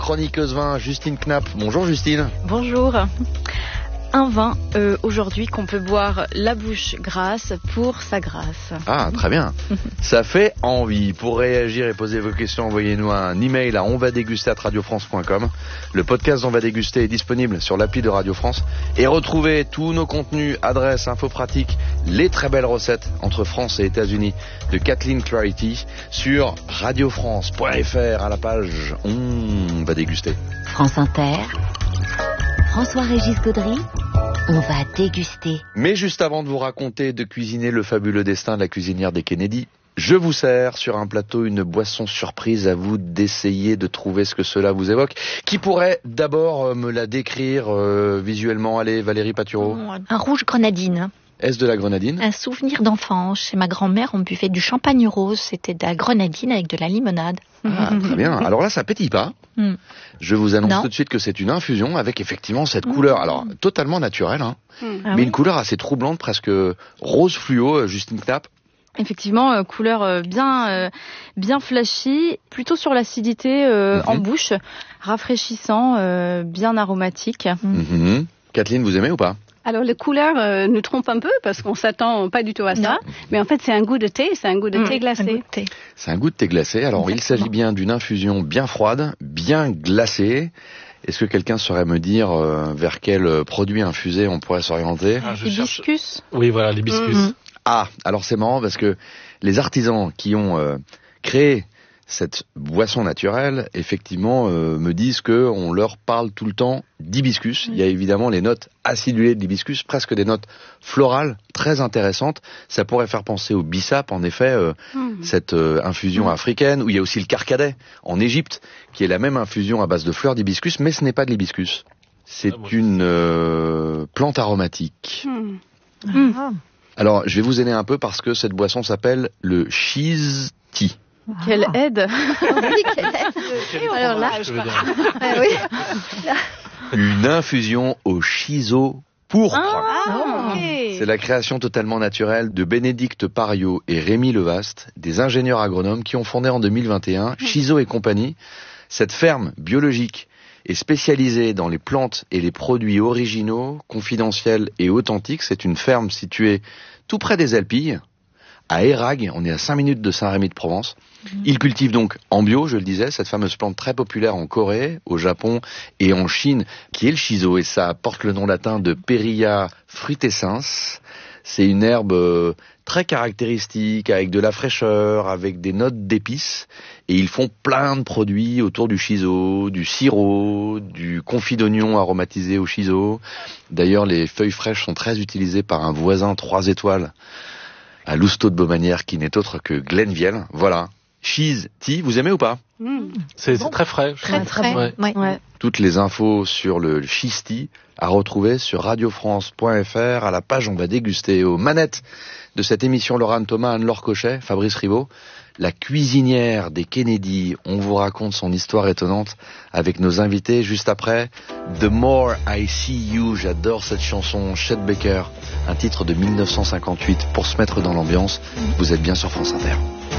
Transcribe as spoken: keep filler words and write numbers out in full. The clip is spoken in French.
chroniqueuse vin, Justine Knapp. Bonjour Justine. Bonjour. Un vin euh, aujourd'hui qu'on peut boire la bouche grasse pour sa grâce. Ah, très bien. Ça fait envie. Pour réagir et poser vos questions, envoyez-nous un email à onvadéguster arobase radio france point com. Le podcast On va déguster est disponible sur l'appli de Radio France. Et retrouvez tous nos contenus, adresses, infos pratiques, les très belles recettes entre France et États-Unis de Kathleen Clarity sur radio france point f r à la page On va déguster. France Inter, François-Régis Gaudry, on va déguster. Mais juste avant de vous raconter de cuisiner le fabuleux destin de la cuisinière des Kennedy, je vous sers sur un plateau une boisson surprise. À vous d'essayer de trouver ce que cela vous évoque. Qui pourrait d'abord me la décrire euh, visuellement? Allez, Valérie Patureau. Un rouge grenadine. Est-ce de la grenadine? Un souvenir d'enfance. Chez ma grand-mère, on buvait du champagne rose. C'était de la grenadine avec de la limonade. Ah, très bien. Alors là, ça pétille pas. Mm. Je vous annonce Non. tout de suite que c'est une infusion avec effectivement cette couleur, alors totalement naturelle, hein, Ah mais oui. une couleur assez troublante, presque rose fluo, Justine Knapp. Effectivement, euh, couleur euh, bien, euh, bien flashy, plutôt sur l'acidité euh, Mhm. en bouche, rafraîchissant, euh, bien aromatique. Mhm. Kathleen, vous aimez ou pas? Alors, les couleurs euh, nous trompent un peu parce qu'on s'attend pas du tout à ça. Non. Mais en fait, c'est un goût de thé, c'est un goût de Mmh, thé glacé. Un goût de thé. C'est un goût de thé glacé. Alors, il Exactement. s'agit bien d'une infusion bien froide, bien glacée. Est-ce que quelqu'un saurait me dire euh, vers quel produit infusé on pourrait s'orienter? Ah, je cherche. Hibiscus. Oui, voilà, l'hibiscus. Mhm. Ah, alors c'est marrant parce que les artisans qui ont euh, créé cette boisson naturelle, effectivement, euh, me disent que on leur parle tout le temps d'hibiscus. Il y a évidemment les notes acidulées de l'hibiscus, presque des notes florales très intéressantes. Ça pourrait faire penser au bissap, en effet, euh, Mhm. cette euh, infusion africaine, où il y a aussi le carcadet en Égypte, qui est la même infusion à base de fleurs d'hibiscus, mais ce n'est pas de l'hibiscus. C'est Ah, moi, une euh, plante aromatique. Mhm. Ah. Alors, je vais vous aider un peu parce que cette boisson s'appelle le cheese tea. Quelle aide. Oui, quelle aide. Alors là, Je veux dire. ah oui. Une infusion au shiso pourpre. Ah, ok. C'est la création totalement naturelle de Bénédicte Pariot et Rémi Levaste, des ingénieurs agronomes qui ont fondé en deux mille vingt et un Shiso et compagnie. Cette ferme biologique est spécialisée dans les plantes et les produits originaux, confidentiels et authentiques. C'est une ferme située tout près des Alpilles, à Érag. On est à cinq minutes de Saint-Rémy-de-Provence. Ils cultivent donc en bio, je le disais, cette fameuse plante très populaire en Corée, au Japon et en Chine, qui est le shiso, et ça porte le nom latin de Perilla frutescens. C'est une herbe euh, très caractéristique, avec de la fraîcheur, avec des notes d'épices, et ils font plein de produits autour du shiso, du sirop, du confit d'oignon aromatisé au shiso. D'ailleurs, les feuilles fraîches sont très utilisées par un voisin trois étoiles à Lousteau de Beaumanière, qui n'est autre que Glenviel. Voilà. Cheese tea, vous aimez ou pas? Mhm. C'est c'est très frais. je Très trouve. frais. Ouais. Ouais. Ouais. Toutes les infos sur le cheese tea à retrouver sur radio france point f r à la page On va déguster. Aux manettes de cette émission, Laurent Thomas, Anne-Laure Cochet, Fabrice Rivaud, la cuisinière des Kennedy. On vous raconte son histoire étonnante avec nos invités juste après. The More I See You, j'adore cette chanson, Chet Baker, un titre de mille neuf cent cinquante-huit pour se mettre dans l'ambiance. Vous êtes bien sur France Inter.